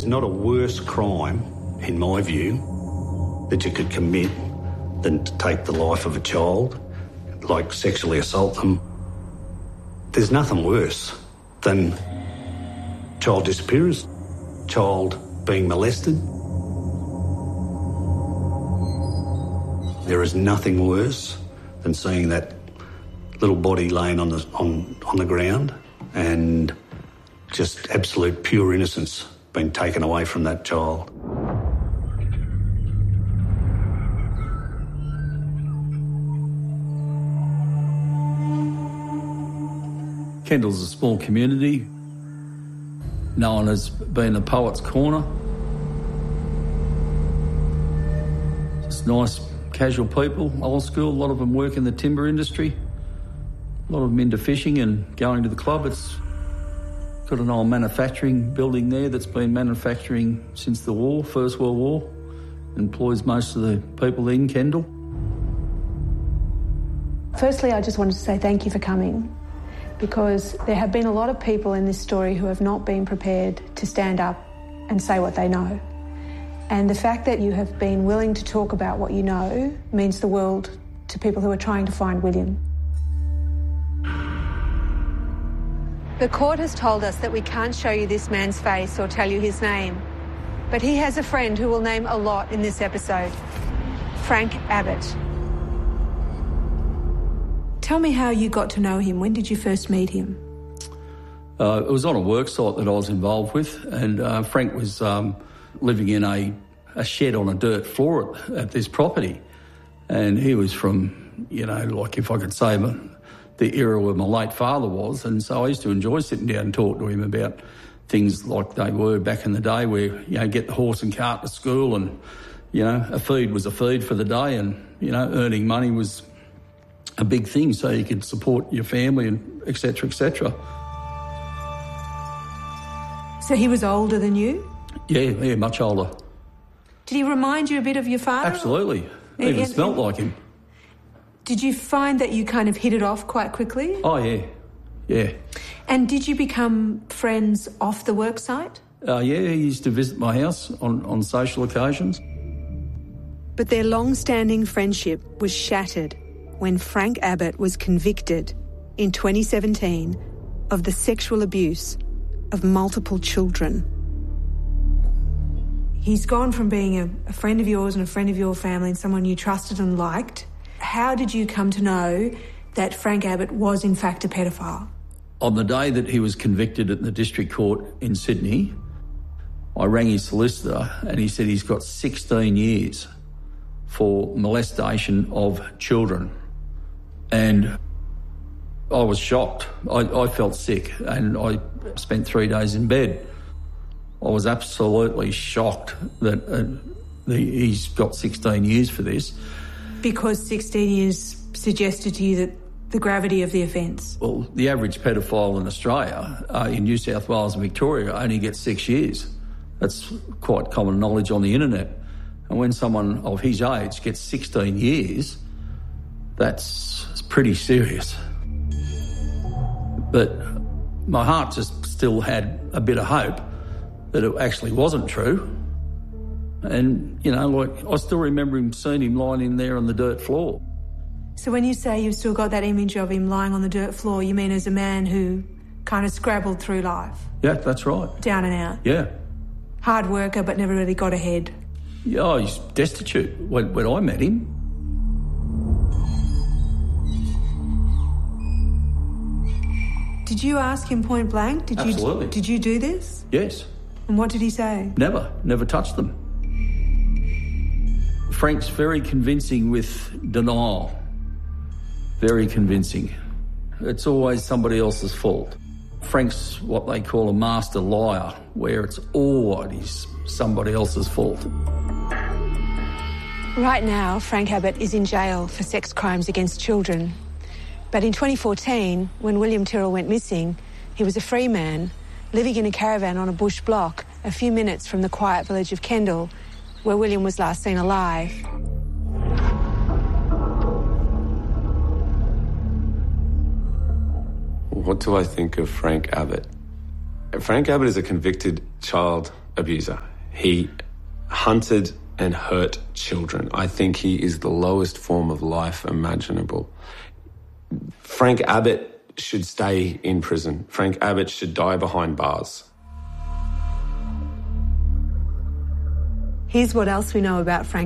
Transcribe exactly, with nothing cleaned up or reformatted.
There's not a worse crime, in my view, that you could commit than to take the life of a child, like sexually assault them. There's nothing worse than child disappearance, child being molested. There is nothing worse than seeing that little body laying on the, on, on the ground and just absolute pure innocence being taken away from that child. Kendall's a small community, known as being the Poets' Corner. Just nice, casual people, old school. A lot of them work in the timber industry. A lot of them into fishing and going to the club. It's got an old manufacturing building there that's been manufacturing since the war, First World War. Employs most of the people in Kendall. Firstly, I just wanted to say thank you for coming, because there have been a lot of people in this story who have not been prepared to stand up and say what they know. And the fact that you have been willing to talk about what you know means the world to people who are trying to find William. The court has told us that we can't show you this man's face or tell you his name, but he has a friend who will name a lot in this episode, Frank Abbott. Tell me how you got to know him. When did you first meet him? Uh, it was on a work site that I was involved with, and uh, Frank was um, living in a, a shed on a dirt floor at, at this property. And he was from, you know, like if I could say, the era where my late father was. And so I used to enjoy sitting down and talk to him about things like they were back in the day, where, you know, get the horse and cart to school and, you know, a feed was a feed for the day, and, you know, earning money was a big thing so you could support your family and et cetera, et cetera. So he was older than you? Yeah, yeah, much older. Did he remind you a bit of your father? Absolutely. He even and, smelt like him. Did you find that you kind of hit it off quite quickly? Oh, yeah, yeah. And did you become friends off the work site? Uh, yeah, he used to visit my house on, on social occasions. But their long-standing friendship was shattered when Frank Abbott was convicted in twenty seventeen of the sexual abuse of multiple children. He's gone from being a, a friend of yours and a friend of your family and someone you trusted and liked. How did you come to know that Frank Abbott was in fact a pedophile? On the day that he was convicted at the district court in Sydney, I rang his solicitor and he said he's got sixteen years for molestation of children. And I was shocked. I, I felt sick and I spent three days in bed. I was absolutely shocked that uh, the, he's got sixteen years for this. Because sixteen years suggested to you that the gravity of the offence? Well, the average pedophile in Australia, uh, in New South Wales and Victoria, only gets six years. That's quite common knowledge on the internet. And when someone of his age gets sixteen years, that's pretty serious. But my heart just still had a bit of hope that it actually wasn't true. And, you know, like, I still remember him seeing him lying in there on the dirt floor. So when you say you've still got that image of him lying on the dirt floor, you mean as a man who kind of scrabbled through life? Yeah, that's right. Down and out? Yeah. Hard worker, but never really got ahead? Yeah, he's destitute when, when I met him. Did you ask him point blank? Did Absolutely. You, did you do this? Yes. And what did he say? Never. Never touched them. Frank's very convincing with denial. Very convincing. It's always somebody else's fault. Frank's what they call a master liar, where it's always somebody else's fault. Right now, Frank Abbott is in jail for sex crimes against children. But in twenty fourteen, when William Tyrrell went missing, he was a free man, living in a caravan on a bush block a few minutes from the quiet village of Kendall, where William was last seen alive. What do I think of Frank Abbott? Frank Abbott is a convicted child abuser. He hunted and hurt children. I think he is the lowest form of life imaginable. Frank Abbott should stay in prison. Frank Abbott should die behind bars. Here's what else we know about Frank